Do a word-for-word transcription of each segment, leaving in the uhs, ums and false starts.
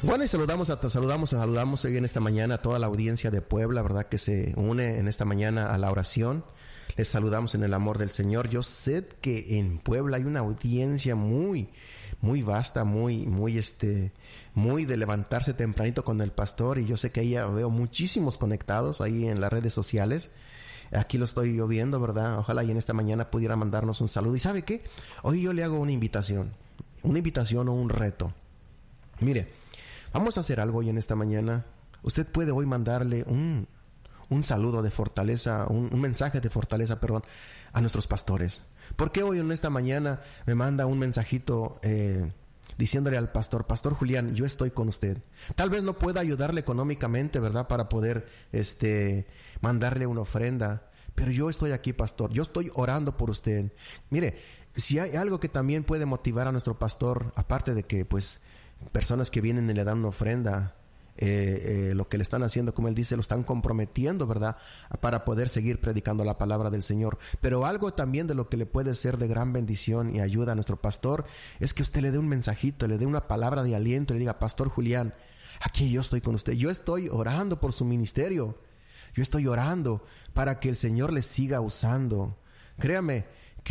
Bueno, y saludamos a saludamos, saludamos hoy en esta mañana a toda la audiencia de Puebla, ¿verdad? Que se une en esta mañana a la oración. Les saludamos en el amor del Señor. Yo sé que en Puebla hay una audiencia muy, muy vasta, muy, muy, este, muy de levantarse tempranito con el pastor. Y yo sé que ahí veo muchísimos conectados ahí en las redes sociales. Aquí lo estoy yo viendo, ¿verdad? Ojalá y en esta mañana pudiera mandarnos un saludo. ¿Y sabe qué? Hoy yo le hago una invitación, una invitación o un reto. Mire, vamos a hacer algo hoy en esta mañana. Usted puede hoy mandarle un, un saludo de fortaleza, un, un mensaje de fortaleza, perdón, a nuestros pastores. ¿Por qué hoy en esta mañana me manda un mensajito eh, diciéndole al pastor, Pastor Julián, yo estoy con usted? Tal vez no pueda ayudarle económicamente, ¿verdad? Para poder este, mandarle una ofrenda. Pero yo estoy aquí, pastor. Yo estoy orando por usted. Mire, si hay algo que también puede motivar a nuestro pastor, aparte de que, pues, personas que vienen y le dan una ofrenda, eh, eh, lo que le están haciendo, como él dice, lo están comprometiendo, ¿verdad? Para poder seguir predicando la palabra del Señor. Pero algo también de lo que le puede ser de gran bendición y ayuda a nuestro pastor es que usted le dé un mensajito, le dé una palabra de aliento y le diga, Pastor Julián, aquí yo estoy con usted. Yo estoy orando por su ministerio. Yo estoy orando para que el Señor le siga usando. Créame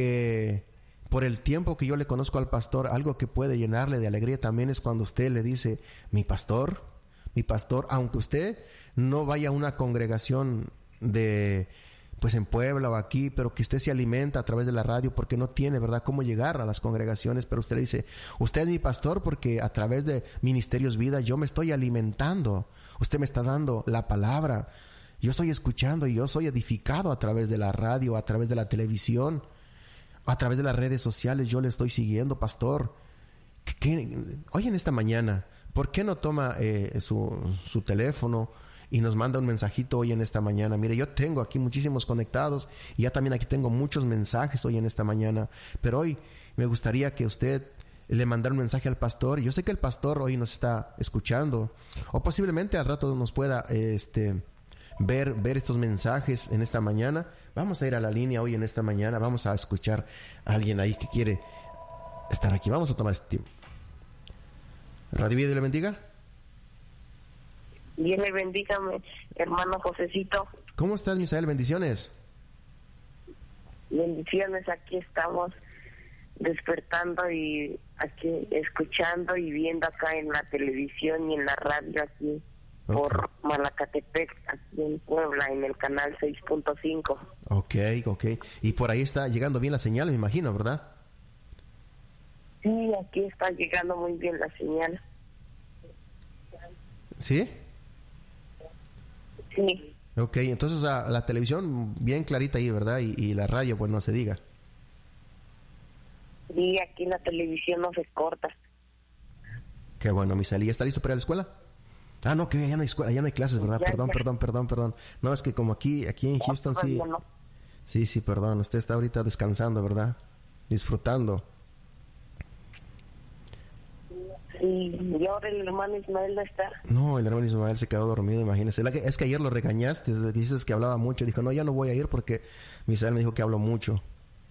que por el tiempo que yo le conozco al pastor, algo que puede llenarle de alegría también es cuando usted le dice, mi pastor, mi pastor, aunque usted no vaya a una congregación de, pues en Puebla o aquí, pero que usted se alimenta a través de la radio porque no tiene, ¿verdad?, cómo llegar a las congregaciones, pero usted le dice, usted es mi pastor porque a través de Ministerios Vida yo me estoy alimentando, usted me está dando la palabra. Yo estoy escuchando y yo soy edificado a través de la radio, a través de la televisión, a través de las redes sociales. Yo le estoy siguiendo, pastor. ¿Qué, qué? Hoy en esta mañana, ¿por qué no toma eh, su, su teléfono y nos manda un mensajito hoy en esta mañana? Mire, yo tengo aquí muchísimos conectados y ya también aquí tengo muchos mensajes hoy en esta mañana. Pero hoy me gustaría que usted le mandara un mensaje al pastor. Yo sé que el pastor hoy nos está escuchando o posiblemente al rato nos pueda este ver, ver estos mensajes en esta mañana. Vamos a ir a la línea hoy en esta mañana. Vamos a escuchar a alguien ahí que quiere estar aquí. Vamos a tomar este tiempo. Radio Vida, Dios le bendiga. Dios le bendiga, hermano Josecito. ¿Cómo estás, Misael? Bendiciones. Bendiciones, aquí estamos despertando y aquí escuchando y viendo acá en la televisión y en la radio aquí. Okay. Por Malacatepec, aquí en Puebla, en el canal seis punto cinco. Ok, ok. Y por ahí está llegando bien la señal, me imagino, ¿verdad? Sí, aquí está llegando muy bien la señal. ¿Sí? Sí. Ok, entonces la, la televisión bien clarita ahí, ¿verdad? Y, y la radio, pues no se diga. Sí, aquí la televisión no se corta. Qué bueno, Misael. ¿Ya está listo para ir a la escuela? Ah, no, que ya no hay escuela, ya no hay clases, ¿verdad? Ya, perdón, ya. perdón, perdón, perdón. No, es que como aquí, aquí en Houston sí. No. Sí, sí, perdón. Usted está ahorita descansando, ¿verdad? Disfrutando. Sí, y ahora el hermano Ismael no está. No, el hermano Ismael se quedó dormido, imagínese. La que, es que ayer lo regañaste, dices que hablaba mucho. Dijo, no, ya no voy a ir porque Misael me dijo que hablo mucho.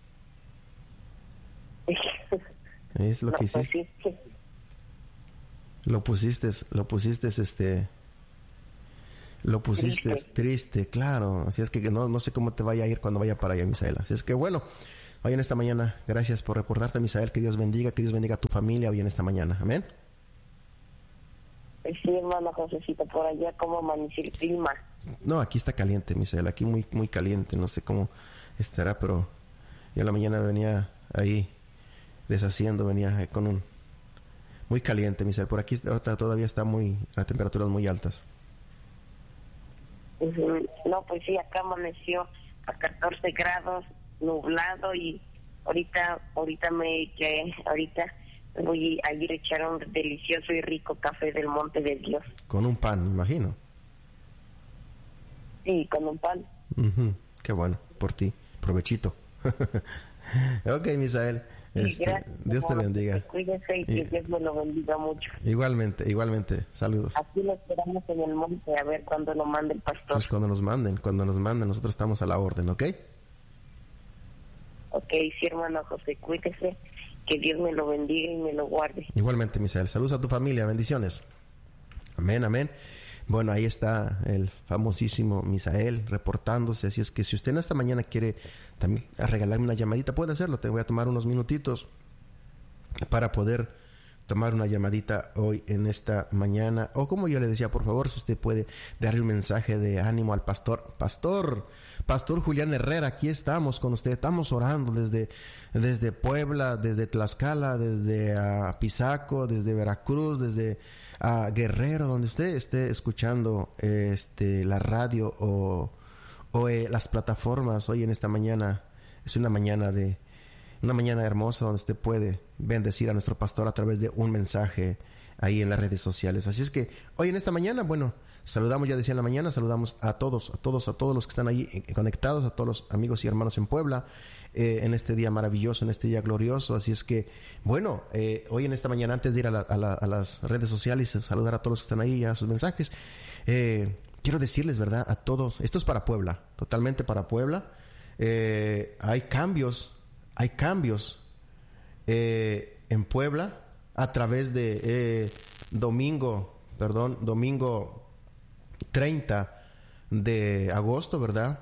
Es lo no, que hiciste. Pues sí. Lo pusiste, lo pusiste, este, lo pusiste triste. triste, claro. Así es que no, no sé cómo te vaya a ir cuando vaya para allá, Misael. Así es que bueno, hoy en esta mañana, gracias por reportarte, Misael. Que Dios bendiga, que Dios bendiga a tu familia hoy en esta mañana. Amén. Sí, hermano Josecito, por allá, ¿cómo amaneció el clima? No, aquí está caliente, Misael. Aquí muy, muy caliente. No sé cómo estará, pero yo en la mañana venía ahí deshaciendo, venía con un muy caliente, Misael. Por aquí ahorita todavía está muy, las temperaturas muy altas. Uh-huh. No, pues sí, acá amaneció a catorce grados, nublado, y ahorita, ahorita me que ahorita voy a ir a echar un delicioso y rico café del Monte de Dios. Con un pan, me imagino. Sí, con un pan. Uh-huh. Qué bueno, por ti. Provechito. Ok, Misael. Este, gracias, Dios te bendiga. Cuídese y que Dios me lo bendiga mucho. Igualmente, igualmente. Saludos. Aquí lo esperamos en el monte a ver cuándo lo mande el pastor. Pues cuando nos manden, cuando nos manden, nosotros estamos a la orden, ¿ok? Ok, sí, hermano José, cuídese. Que Dios me lo bendiga y me lo guarde. Igualmente, Misael. Saludos a tu familia. Bendiciones. Amén, amén. Bueno, ahí está el famosísimo Misael reportándose. Así es que si usted en esta mañana quiere también regalarme una llamadita, puede hacerlo. Te voy a tomar unos minutitos para poder tomar una llamadita hoy en esta mañana. O como yo le decía, por favor, si usted puede darle un mensaje de ánimo al pastor. Pastor, Pastor Julián Herrera, aquí estamos con usted. Estamos orando desde, desde Puebla, desde Tlaxcala, desde uh, Pisaco, desde Veracruz, desde uh, Guerrero, donde usted esté escuchando eh, este, la radio o, o eh, las plataformas. Hoy en esta mañana es una mañana de Una mañana hermosa donde usted puede bendecir a nuestro pastor a través de un mensaje ahí en las redes sociales. Así es que hoy en esta mañana, bueno, saludamos, ya decía en la mañana, saludamos a todos, a todos, a todos los que están ahí conectados, a todos los amigos y hermanos en Puebla, eh, en este día maravilloso, en este día glorioso. Así es que, bueno, eh, hoy en esta mañana, antes de ir a, la, a, la, a las redes sociales, saludar a todos los que están ahí, a sus mensajes, eh, quiero decirles, ¿verdad? A todos, esto es para Puebla, totalmente para Puebla. Eh, hay cambios Hay cambios eh, en Puebla a través de eh, domingo, perdón, domingo treinta de agosto, ¿verdad?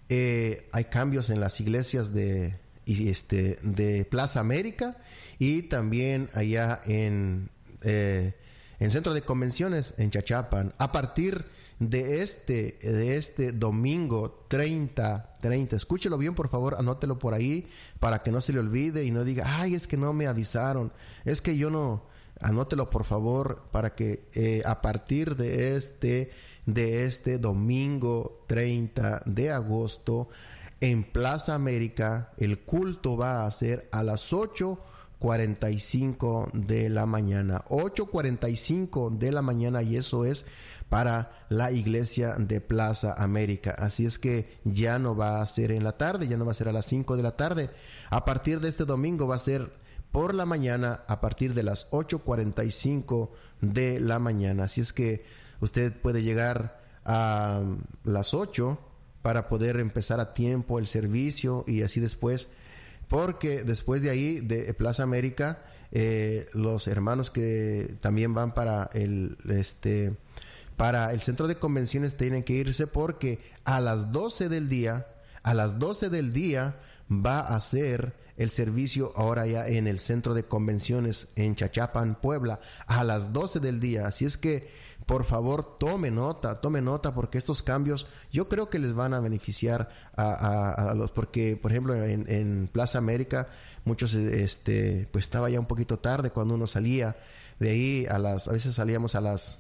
Eh, hay cambios en las iglesias de, y este, de Plaza América y también allá en, eh, en Centro de Convenciones en Chachapan. A partir de este, de este domingo treinta, treinta, escúchelo bien, por favor, anótelo por ahí para que no se le olvide y no diga, ay, es que no me avisaron, es que yo no, anótelo por favor para que eh, a partir de este, de este domingo treinta de agosto en Plaza América el culto va a ser a las ocho cuarenta y cinco de la mañana, ocho cuarenta y cinco de la mañana, y eso es para la iglesia de Plaza América. Así es que ya no va a ser en la tarde, ya no va a ser a las cinco de la tarde. A partir de este domingo va a ser por la mañana a partir de las ocho cuarenta y cinco de la mañana. Así es que usted puede llegar a las ocho para poder empezar a tiempo el servicio y así después, porque después de ahí de Plaza América eh, los hermanos que también van para el este para el centro de convenciones tienen que irse, porque a las doce del día, a las doce del día va a ser el servicio ahora ya en el centro de convenciones en Chachapan, Puebla, a las doce del día. Así es que, por favor, tome nota, tome nota, porque estos cambios yo creo que les van a beneficiar a, a, a los, porque, por ejemplo, en, en Plaza América, muchos, este, pues estaba ya un poquito tarde cuando uno salía de ahí, a las, a veces salíamos a las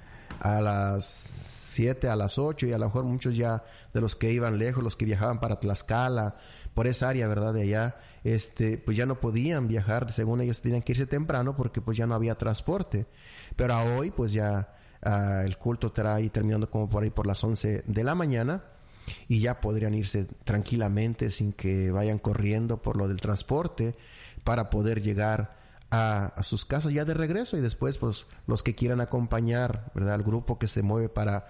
a las siete, a las ocho, y a lo mejor muchos ya de los que iban lejos, los que viajaban para Tlaxcala, por esa área, ¿verdad? De allá, este, pues ya no podían viajar, según ellos tenían que irse temprano porque pues ya no había transporte. Pero a hoy pues ya uh, el culto estará ahí terminando como por ahí por las once de la mañana y ya podrían irse tranquilamente sin que vayan corriendo por lo del transporte para poder llegar A, a sus casas ya de regreso, y después pues los que quieran acompañar, ¿verdad?, al grupo que se mueve para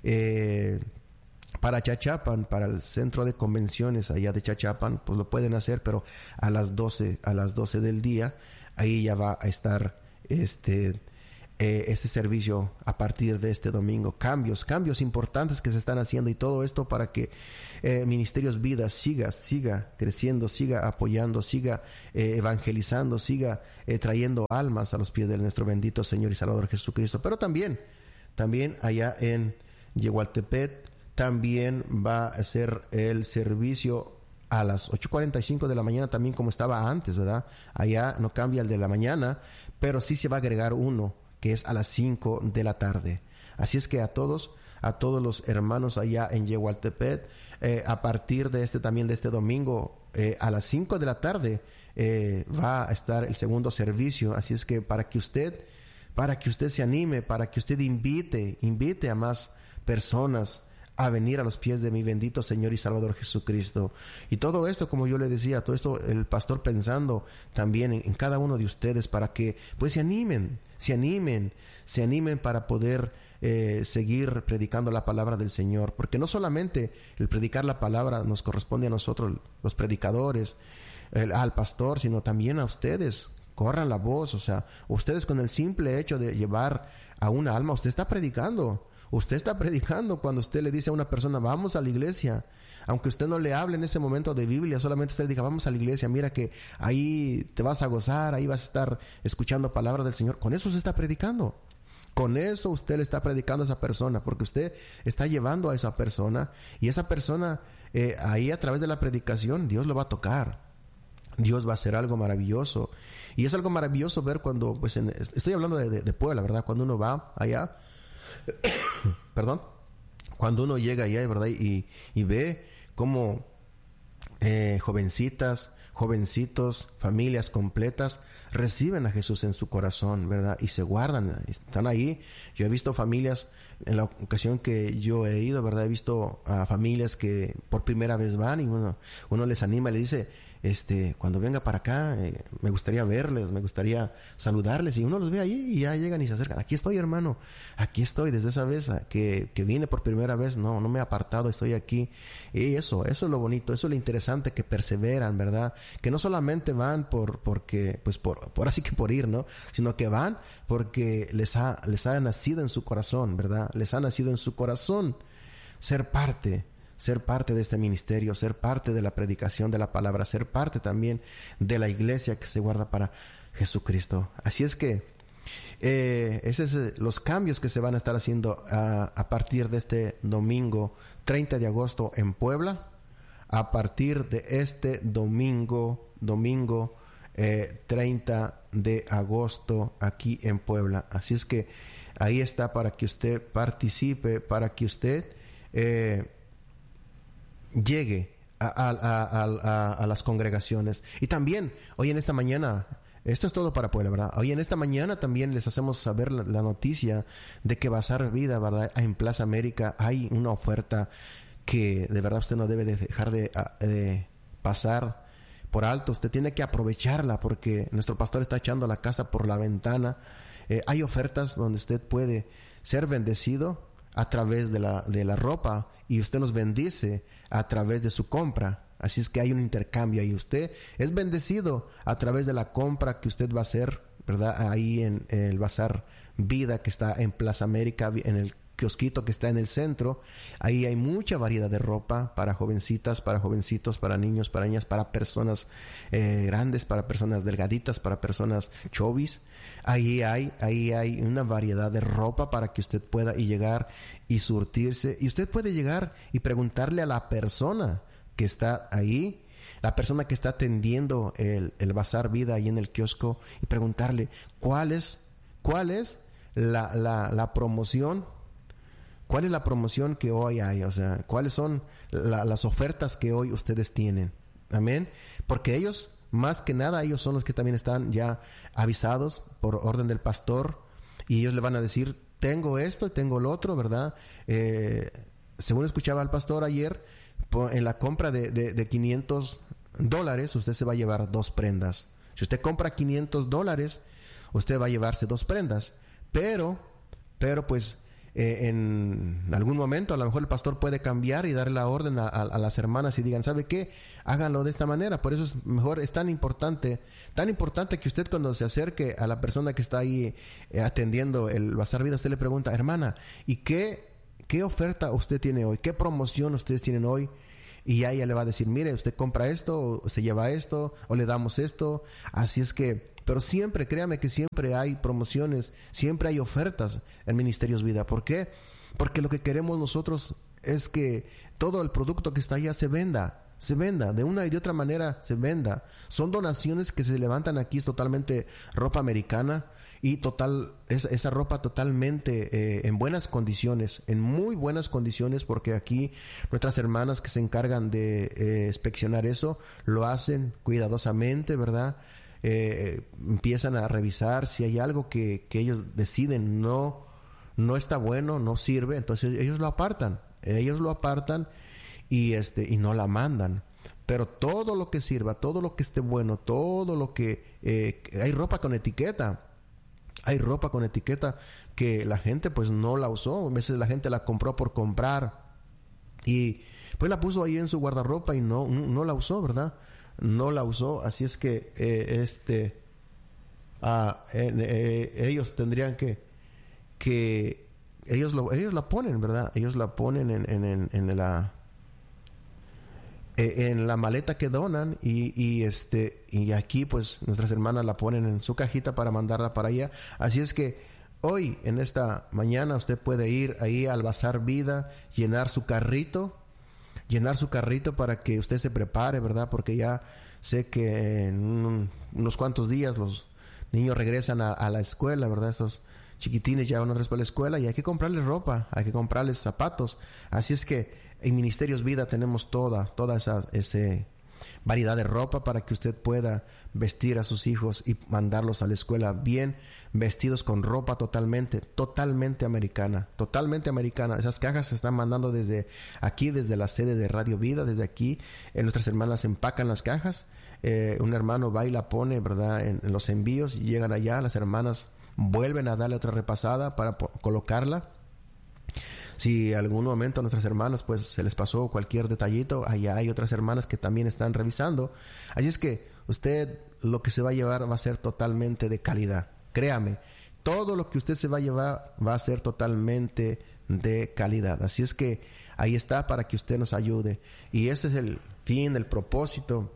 eh, para Chachapan, para el centro de convenciones allá de Chachapan, pues lo pueden hacer, pero a las doce, a las doce del día ahí ya va a estar este eh, este servicio a partir de este domingo. Cambios, cambios importantes que se están haciendo, y todo esto para que eh, Ministerios Vidas siga, siga creciendo, siga apoyando, siga eh, evangelizando, siga eh, trayendo almas a los pies de nuestro bendito Señor y Salvador Jesucristo. Pero también, también allá en Yehualtepec también va a ser el servicio a las ocho cuarenta y cinco de la mañana, también como estaba antes, ¿verdad? Allá no cambia el de la mañana, pero sí se va a agregar uno que es a las cinco de la tarde. Así es que a todos, a todos los hermanos allá en Yehualtepec, eh, a partir de este también de este domingo, eh, a las cinco de la tarde, eh, va a estar el segundo servicio. Así es que para que usted, para que usted se anime, para que usted invite, invite a más personas a venir a los pies de mi bendito Señor y Salvador Jesucristo. Y todo esto, como yo le decía, todo esto el pastor pensando también en, en cada uno de ustedes, para que pues se animen, se animen, se animen para poder eh, seguir predicando la palabra del Señor. Porque no solamente el predicar la palabra nos corresponde a nosotros, los predicadores, el, al pastor, sino también a ustedes. Corran la voz, o sea, ustedes con el simple hecho de llevar a una alma. Usted está predicando. Usted está predicando cuando usted le dice a una persona, vamos a la iglesia. Aunque usted no le hable en ese momento de Biblia, solamente usted le diga, vamos a la iglesia, mira que ahí te vas a gozar, ahí vas a estar escuchando palabra del Señor. Con eso usted está predicando. Con eso usted le está predicando a esa persona, porque usted está llevando a esa persona, y esa persona eh, ahí a través de la predicación, Dios lo va a tocar. Dios va a hacer algo maravilloso. Y es algo maravilloso ver cuando, pues en, estoy hablando de, de, de Puebla, ¿verdad? Cuando uno va allá, perdón, cuando uno llega allá, ¿verdad? Y, y ve cómo eh, jovencitas, jovencitos, familias completas reciben a Jesús en su corazón, ¿verdad? Y se guardan, están ahí. Yo he visto familias, en la ocasión que yo he ido, ¿verdad? He visto a familias que por primera vez van y uno, uno les anima y le dice, este, cuando venga para acá, eh, me gustaría verles, me gustaría saludarles, y uno los ve ahí y ya llegan y se acercan. Aquí estoy, hermano, aquí estoy desde esa vez que, que vine por primera vez, no, no me he apartado, estoy aquí. Y eso, eso es lo bonito, eso es lo interesante, que perseveran, ¿verdad? Que no solamente van por, porque, pues por, por así que por ir, ¿no? Sino que van porque les ha, les ha nacido en su corazón, ¿verdad? Les ha nacido en su corazón ser parte ser parte de este ministerio, ser parte de la predicación de la palabra, ser parte también de la iglesia que se guarda para Jesucristo. Así es que eh, esos son los cambios que se van a estar haciendo a, a partir de este domingo treinta de agosto en Puebla, a partir de este domingo, domingo eh, treinta de agosto aquí en Puebla. Así es que ahí está para que usted participe, para que usted eh, llegue a, a, a, a, a las congregaciones. Y también hoy en esta mañana, esto es todo para Puebla, ¿verdad? Hoy en esta mañana también les hacemos saber la, la noticia de que Bazar Vida, ¿verdad? En Plaza América hay una oferta que de verdad usted no debe de dejar de, de pasar por alto. Usted tiene que aprovecharla, porque nuestro pastor está echando la casa por la ventana. Eh, hay ofertas donde usted puede ser bendecido a través de la, de la ropa, y usted nos bendice a través de su compra. Así es que hay un intercambio ahí. Usted es bendecido a través de la compra que usted va a hacer, ¿verdad? Ahí en, en el Bazar Vida, que está en Plaza América, en el kiosquito que está en el centro. Ahí hay mucha variedad de ropa para jovencitas, para jovencitos, para niños, para niñas, para personas eh, grandes, para personas delgaditas, para personas chovis. Ahí hay, ahí hay una variedad de ropa para que usted pueda y llegar y surtirse. Y usted puede llegar y preguntarle a la persona que está ahí, la persona que está atendiendo el, el Bazar Vida ahí en el kiosco, y preguntarle cuál es, cuál es la, la, la promoción, cuál es la promoción que hoy hay, o sea, cuáles son la, las ofertas que hoy ustedes tienen. Amén. Porque ellos, más que nada, ellos son los que también están ya avisados por orden del pastor, y ellos le van a decir, tengo esto, tengo lo otro, ¿verdad? Eh, según escuchaba al pastor ayer, en la compra de, de, de quinientos dólares, usted se va a llevar dos prendas. Si usted compra quinientos dólares, usted va a llevarse dos prendas. Pero, pero pues, eh, en algún momento a lo mejor el pastor puede cambiar y darle la orden a, a, a las hermanas y digan, ¿sabe qué? Háganlo de esta manera. Por eso es mejor, es tan importante, tan importante que usted, cuando se acerque a la persona que está ahí eh, atendiendo el Bazar Vida, usted le pregunta, hermana, ¿y qué, qué oferta usted tiene hoy? ¿Qué promoción ustedes tienen hoy? Y ya ella le va a decir, mire, usted compra esto, o se lleva esto, o le damos esto. Así es que, pero siempre, créame que siempre hay promociones, siempre hay ofertas en Ministerios Vida. ¿Por qué? Porque lo que queremos nosotros es que todo el producto que está allá se venda, se venda, de una y de otra manera se venda. Son donaciones que se levantan aquí, es totalmente ropa americana, y total, esa, esa ropa totalmente eh, en buenas condiciones, en muy buenas condiciones, porque aquí nuestras hermanas que se encargan de eh, inspeccionar eso, lo hacen cuidadosamente, ¿verdad? Eh, empiezan a revisar si hay algo que, que ellos deciden no, no está bueno, no sirve, entonces ellos lo apartan, ellos lo apartan y, este, y no la mandan. Pero todo lo que sirva, todo lo que esté bueno, todo lo que... Eh, hay ropa con etiqueta. Hay ropa con etiqueta que la gente pues no la usó. A veces la gente la compró por comprar y pues la puso ahí en su guardarropa y no, no la usó, ¿verdad? No la usó. Así es que eh, este ah, eh, eh, ellos tendrían que, que que ellos lo, ellos la ponen, ¿verdad? Ellos la ponen en, en, en, en la en la maleta que donan y, y este y aquí pues nuestras hermanas la ponen en su cajita para mandarla para allá. Así es que hoy en esta mañana usted puede ir ahí al Bazar Vida, llenar su carrito, llenar su carrito para que usted se prepare, ¿verdad? Porque ya sé que en un, unos cuantos días los niños regresan a, a la escuela, ¿verdad? Esos chiquitines ya van a regresar a la escuela y hay que comprarles ropa, hay que comprarles zapatos. Así es que en Ministerios Vida tenemos toda, toda esa ese variedad de ropa para que usted pueda vestir a sus hijos y mandarlos a la escuela bien vestidos con ropa totalmente, totalmente americana, totalmente americana. Esas cajas se están mandando desde aquí, desde la sede de Radio Vida, desde aquí. Eh, nuestras hermanas empacan las cajas. Eh, un hermano va y la pone, ¿verdad? En, en los envíos y llegan allá. Las hermanas vuelven a darle otra repasada para po- colocarla. Si algún momento a nuestras hermanas pues se les pasó cualquier detallito, allá hay otras hermanas que también están revisando. Así es que usted lo que se va a llevar va a ser totalmente de calidad. Créame, todo lo que usted se va a llevar va a ser totalmente de calidad. Así es que ahí está para que usted nos ayude. Y ese es el fin, el propósito,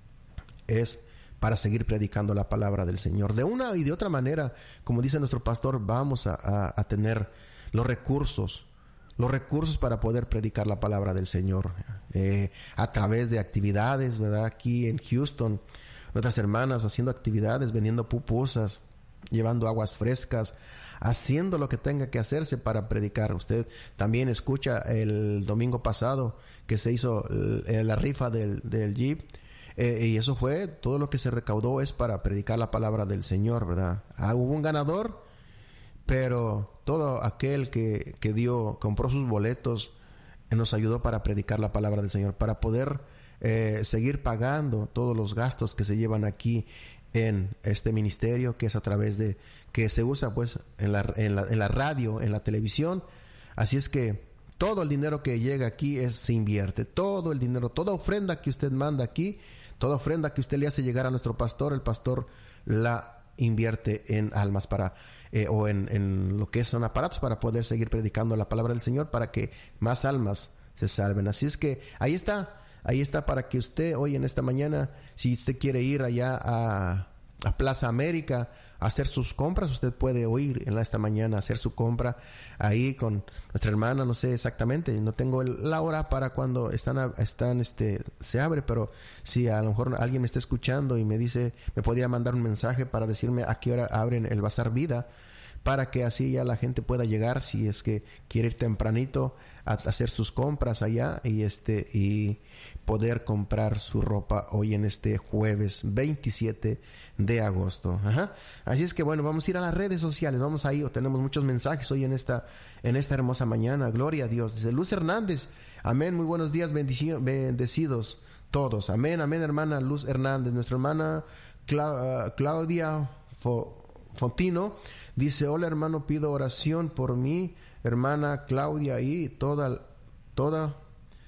es para seguir predicando la palabra del Señor. De una y de otra manera, como dice nuestro pastor, vamos a, a, a tener los recursos, los recursos para poder predicar la palabra del Señor eh, a través de actividades, ¿verdad? Aquí en Houston, nuestras hermanas haciendo actividades, vendiendo pupusas, llevando aguas frescas, haciendo lo que tenga que hacerse para predicar. Usted también escucha el domingo pasado que se hizo el, la rifa del, del Jeep. Eh, y eso fue, todo lo que se recaudó es para predicar la palabra del Señor, ¿verdad? Ah, hubo un ganador, pero todo aquel que, que dio, compró sus boletos, eh, nos ayudó para predicar la palabra del Señor, para poder eh, seguir pagando todos los gastos que se llevan aquí en este ministerio, que es a través de, que se usa pues en la, en la, en la radio, en la televisión. Así es que todo el dinero que llega aquí es, se invierte, todo el dinero, toda ofrenda que usted manda aquí, toda ofrenda que usted le hace llegar a nuestro pastor, el pastor la invierte en almas para eh, o en, en lo que son aparatos para poder seguir predicando la palabra del Señor, para que más almas se salven. Así es que ahí está, ahí está para que usted hoy en esta mañana, si usted quiere ir allá a, a Plaza América a hacer sus compras, usted puede oír en esta mañana hacer su compra ahí con nuestra hermana. No sé exactamente, no tengo el, la hora para cuando están, están este, se abre, pero si a lo mejor alguien me está escuchando y me dice, me podría mandar un mensaje para decirme a qué hora abren el Bazar Vida, para que así ya la gente pueda llegar, si es que quiere ir tempranito a hacer sus compras allá y este y poder comprar su ropa hoy en este jueves veintisiete de agosto. Ajá. Así es que bueno, vamos a ir a las redes sociales, vamos ahí, tenemos muchos mensajes hoy en esta en esta hermosa mañana. Gloria a Dios. Dice Luz Hernández, amén, muy buenos días, bendici- bendecidos todos. Amén, amén, hermana Luz Hernández. Nuestra hermana Cla- uh, Claudia Fo- Fontino dice, hola hermano, pido oración por mi hermana Claudia y toda, toda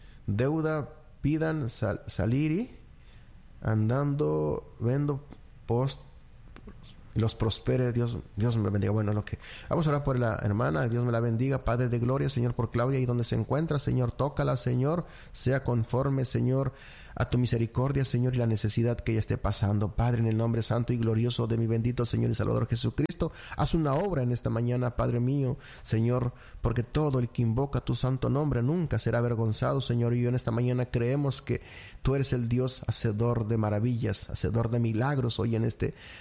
deuda pidan sal, salir andando, vendo post, los prospere, Dios, Dios me bendiga. Bueno, lo que vamos a orar por la hermana, Dios me la bendiga, Padre de gloria, Señor, por Claudia y donde se encuentra, Señor, tócala, Señor, sea conforme, Señor, a tu misericordia, Señor, y la necesidad que ella esté pasando. Padre, en el nombre santo y glorioso de mi bendito Señor y Salvador Jesucristo, haz una obra en esta mañana, Padre mío, Señor, porque todo el que invoca tu santo nombre nunca será avergonzado, Señor. Y yo en esta mañana creemos que tú eres el Dios hacedor de maravillas, hacedor de milagros hoy en este